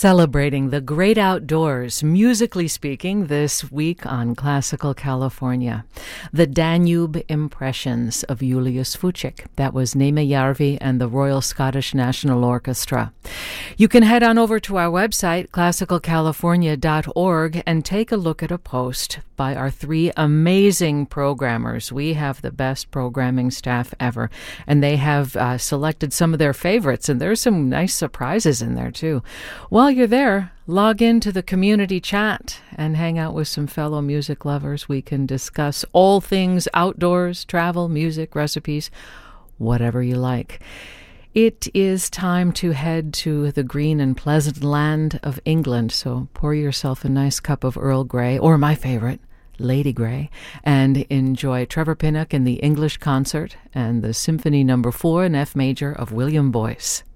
Celebrating the great outdoors, musically speaking, this week on Classical California. The Danube Impressions of Julius Fučík. That was Németh Järvi and the Royal Scottish National Orchestra. You can head on over to our website, classicalcalifornia.org, and take a look at a post by our three amazing programmers. We have the best programming staff ever, and they have selected some of their favorites, and there's some nice surprises in there, too. While you're there, log into the community chat and hang out with some fellow music lovers. We can discuss all things outdoors, travel, music, recipes, whatever you like. It is time to head to the green and pleasant land of England, so pour yourself a nice cup of Earl Grey, or my favorite, Lady Grey, and enjoy Trevor Pinnock in the English Concert and the Symphony No. 4 in F major of William Boyce.